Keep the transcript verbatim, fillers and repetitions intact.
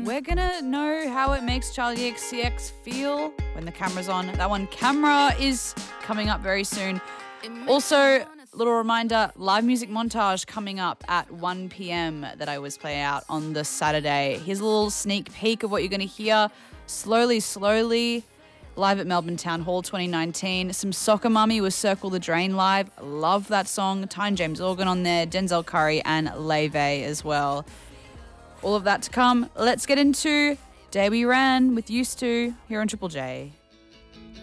we're going to know how it makes Charlie X C X feel when the camera's on. That one, Camera, is coming up very soon. Also, little reminder, live music montage coming up at one p.m. that I always play out on the Saturday. Here's a little sneak peek of what you're going to hear. Slowly, slowly, live at Melbourne Town Hall twenty nineteen. Some Soccer Mummy with Circle the Drain live. Love that song. Tyne James Organ on there, Denzel Curry and Leve as well. All of that to come. Let's get into Day We Ran with Used To here on Triple J.